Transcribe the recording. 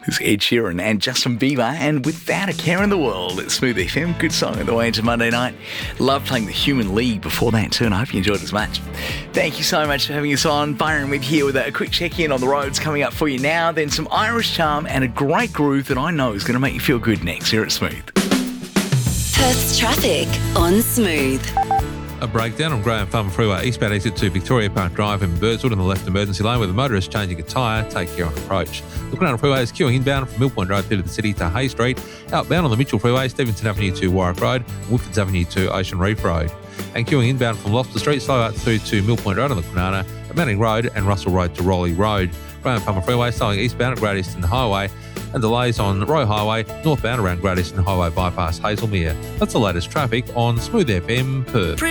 It's Ed Sheeran and Justin Bieber and Without a Care in the World at Smooth FM. Good song on the way into Monday night. Love playing the Human League before that too, and I hope you enjoyed it as much. Thank you so much for having us on. Byron with here with a quick check-in on the roads coming up for you now. Then some Irish charm and a great groove that I know is going to make you feel good next here at Smooth. Perth's traffic on Smooth. A breakdown on Graham Farm Freeway eastbound exit to Victoria Park Drive in Birdswood in the left emergency lane with a motorist changing a tyre. Take care on approach. Looking down the freeway is queuing inbound from Mill Point Road through to the city to Hay Street. Outbound on the Mitchell Freeway, Stevenson Avenue to Warwick Road, and Woodfords Avenue to Ocean Reef Road. And queuing inbound from Lobster Street, slow out through to Mill Point Road on the Kwinana, at Manning Road and Russell Road to Rowley Road. Graham Farm Freeway slowing eastbound at Great Eastern Highway, and delays on Roe Highway northbound around Great Eastern Highway bypass Hazelmere. That's the latest traffic on Smooth FM Perth.